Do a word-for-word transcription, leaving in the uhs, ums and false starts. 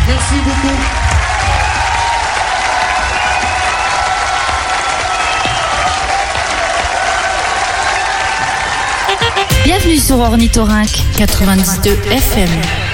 Merci beaucoup. Bienvenue sur Ornithorynque quatre-vingt-dix-deux F M.